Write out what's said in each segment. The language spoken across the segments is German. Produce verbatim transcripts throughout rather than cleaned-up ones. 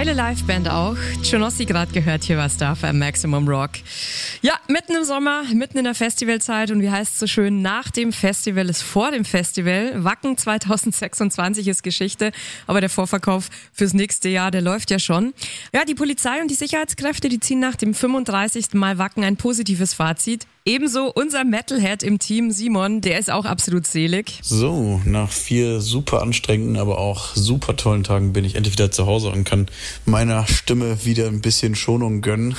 Geile Liveband auch. Johnossi gerade gehört, hier was da für Maximum Rock. Ja, mitten im Sommer, mitten in der Festivalzeit und wie heißt es so schön, nach dem Festival ist vor dem Festival. Wacken zwanzig sechsundzwanzig ist Geschichte, aber der Vorverkauf fürs nächste Jahr, der läuft ja schon. Ja, die Polizei und die Sicherheitskräfte, die ziehen nach dem fünfunddreißigsten Mal Wacken ein positives Fazit. Ebenso unser Metalhead im Team, Simon, der ist auch absolut selig. So, nach vier super anstrengenden, aber auch super tollen Tagen bin ich endlich wieder zu Hause und kann meiner Stimme wieder ein bisschen Schonung gönnen.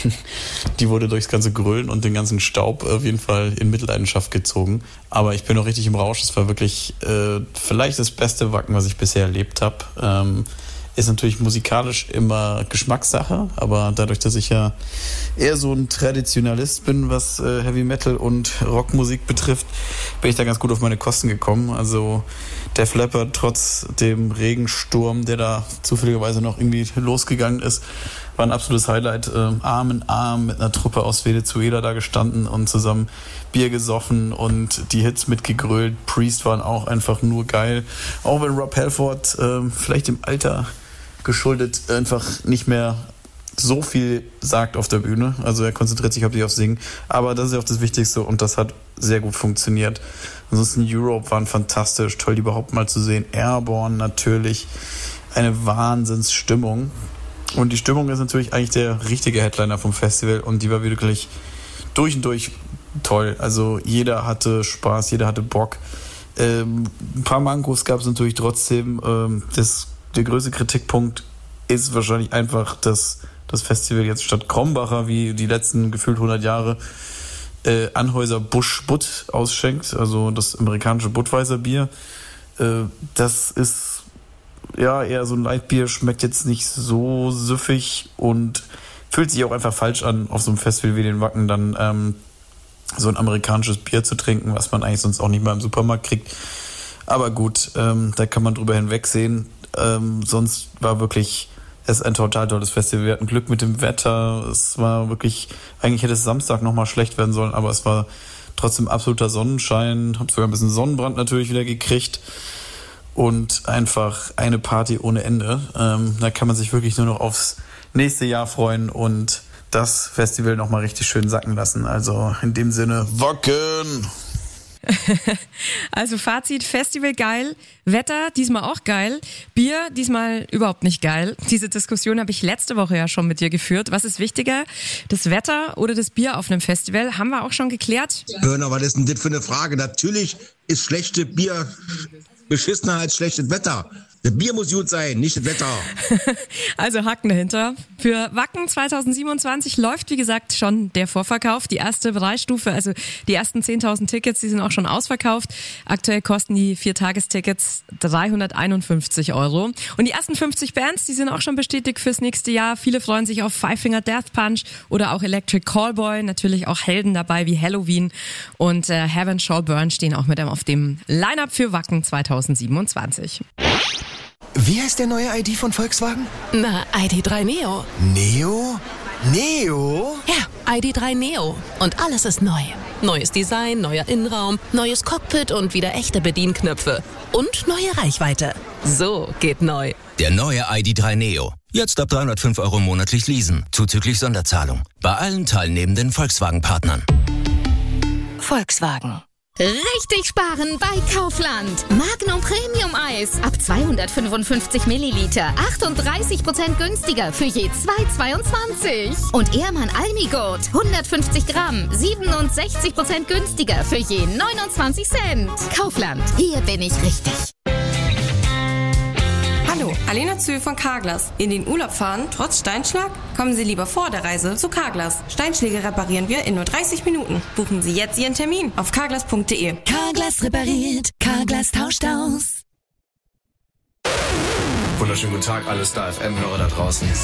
Die wurde durchs ganze Grölen und den ganzen Staub auf jeden Fall in Mitleidenschaft gezogen. Aber ich bin noch richtig im Rausch. Es war wirklich äh, vielleicht das beste Wacken, was ich bisher erlebt habe. Ähm, Ist natürlich musikalisch immer Geschmackssache, aber dadurch, dass ich ja eher so ein Traditionalist bin, was äh, Heavy Metal und Rockmusik betrifft, bin ich da ganz gut auf meine Kosten gekommen. Also Def Leppard, trotz dem Regensturm, der da zufälligerweise noch irgendwie losgegangen ist, war ein absolutes Highlight. Äh, Arm in Arm mit einer Truppe aus Venezuela da gestanden und zusammen Bier gesoffen und die Hits mitgegrölt. Priest waren auch einfach nur geil. Auch wenn Rob Halford äh, vielleicht im Alter geschuldet einfach nicht mehr so viel sagt auf der Bühne. Also er konzentriert sich hauptsächlich aufs Singen. Aber das ist ja auch das Wichtigste und das hat sehr gut funktioniert. Ansonsten Europe waren fantastisch, toll die überhaupt mal zu sehen. Airborne natürlich, eine Wahnsinnsstimmung. Und die Stimmung ist natürlich eigentlich der richtige Headliner vom Festival und die war wirklich durch und durch toll. Also jeder hatte Spaß, jeder hatte Bock. Ähm, ein paar Mankos gab es natürlich trotzdem. Ähm, das Der größte Kritikpunkt ist wahrscheinlich einfach, dass das Festival jetzt statt Krombacher wie die letzten gefühlt hundert Jahre äh, Anhäuser Busch Butt ausschenkt, also das amerikanische Budweiser Bier. Äh, das ist ja eher so ein Lightbier, schmeckt jetzt nicht so süffig und fühlt sich auch einfach falsch an, auf so einem Festival wie den Wacken dann ähm, so ein amerikanisches Bier zu trinken, was man eigentlich sonst auch nicht mal im Supermarkt kriegt. Aber gut, ähm, da kann man drüber hinwegsehen. Ähm, sonst war wirklich es ein total tolles Festival. Wir hatten Glück mit dem Wetter. Es war wirklich, eigentlich hätte es Samstag nochmal schlecht werden sollen, aber es war trotzdem absoluter Sonnenschein. Hab sogar ein bisschen Sonnenbrand natürlich wieder gekriegt und einfach eine Party ohne Ende. Ähm, da kann man sich wirklich nur noch aufs nächste Jahr freuen und das Festival nochmal richtig schön sacken lassen. Also in dem Sinne, Wacken! Also Fazit, Festival geil, Wetter diesmal auch geil, Bier diesmal überhaupt nicht geil. Diese Diskussion habe ich letzte Woche ja schon mit dir geführt. Was ist wichtiger, das Wetter oder das Bier auf einem Festival? Haben wir auch schon geklärt. Börner, was ist denn das für eine Frage? Natürlich ist schlechte Bier beschissener als schlechtes Wetter. Das Bier muss gut sein, nicht das Wetter. Also Haken dahinter. Für Wacken zwanzig siebenundzwanzig läuft, wie gesagt, schon der Vorverkauf. Die erste Preisstufe, also die ersten zehntausend Tickets, die sind auch schon ausverkauft. Aktuell kosten die Vier-Tages-Tickets dreihunderteinundfünfzig Euro. Und die ersten fünfzig Bands, die sind auch schon bestätigt fürs nächste Jahr. Viele freuen sich auf Five Finger Death Punch oder auch Electric Callboy. Natürlich auch Helden dabei wie Halloween und äh, Heaven Shall Burn stehen auch mit auf dem Line-Up für Wacken zwanzig siebenundzwanzig. Wie heißt der neue I D von Volkswagen? Na, I D drei Neo. Neo? Neo? Ja, I D drei Neo. Und alles ist neu. Neues Design, neuer Innenraum, neues Cockpit und wieder echte Bedienknöpfe. Und neue Reichweite. So geht neu. Der neue I D drei Neo. Jetzt ab dreihundertfünf Euro monatlich leasen, zuzüglich Sonderzahlung. Bei allen teilnehmenden Volkswagen-Partnern. Volkswagen. Richtig sparen bei Kaufland. Magnum Premium Eis ab zweihundertfünfundfünfzig Milliliter. achtunddreißig Prozent günstiger für je zwei Euro zweiundzwanzig. Und Ehrmann Almigurt hundertfünfzig Gramm. siebenundsechzig Prozent günstiger für je neunundzwanzig Cent. Kaufland. Hier bin ich richtig. Hallo, Alena Zühl von Carglass. In den Urlaub fahren, trotz Steinschlag? Kommen Sie lieber vor der Reise zu Carglass. Steinschläge reparieren wir in nur dreißig Minuten. Buchen Sie jetzt Ihren Termin auf carglass punkt de. Carglass repariert, Carglass tauscht aus. Wunderschönen guten Tag, alle Star F M-Hörer da draußen.